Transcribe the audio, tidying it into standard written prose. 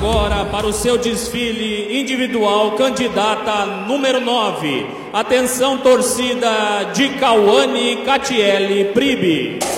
agora para o seu desfile individual, candidata número 9. Atenção, torcida de Cauane Catiele Pribe.